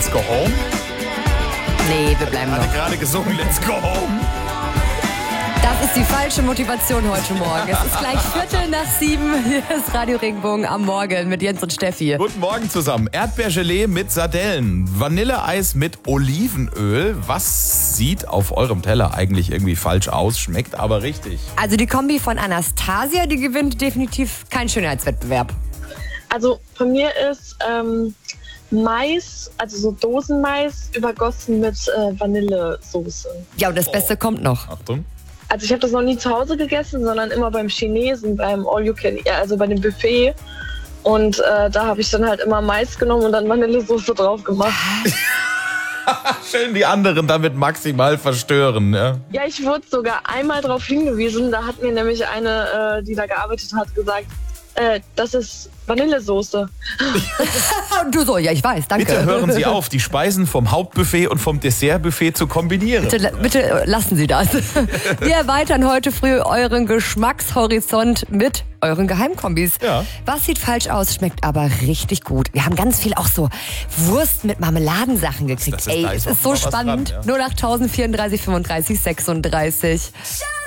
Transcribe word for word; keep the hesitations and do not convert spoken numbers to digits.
Let's Go Home? Nee, wir bleiben Ich noch. hatte gerade gesungen, Let's Go Home. Das ist die falsche Motivation heute Morgen. Es ist gleich Viertel nach sieben. Hier ist Radio Regenbogen am Morgen mit Jens und Steffi. Guten Morgen zusammen. Erdbeergelee mit Sardellen, Vanilleeis mit Olivenöl. Was sieht auf eurem Teller eigentlich irgendwie falsch aus, schmeckt aber richtig? Also die Kombi von Anastasia, die gewinnt definitiv keinen Schönheitswettbewerb. Also von mir ist ähm, Mais, also so Dosenmais, übergossen mit äh, Vanillesoße. Ja, und das Beste kommt noch. Achtung. Also ich habe das noch nie zu Hause gegessen, sondern immer beim Chinesen, beim All You Can, also bei dem Buffet. Und äh, da habe ich dann halt immer Mais genommen und dann Vanillesoße drauf gemacht. Schön die anderen damit maximal verstören, ja? Ja, ich wurde sogar einmal darauf hingewiesen. Da hat mir nämlich eine, äh, die da gearbeitet hat, gesagt, äh, das ist Vanillesoße. Und du so, ja, ich weiß, danke. Bitte hören Sie auf, die Speisen vom Hauptbuffet und vom Dessertbuffet zu kombinieren. Bitte, bitte lassen Sie das. Wir erweitern heute früh euren Geschmackshorizont mit euren Geheimkombis. Ja. Was sieht falsch aus, schmeckt aber richtig gut. Wir haben ganz viel auch so Wurst mit Marmeladensachen gekriegt. Das ist- Ey, da ist es auch ist so noch was spannend. dran, ja. null acht vierunddreißig fünfunddreißig sechsunddreißig.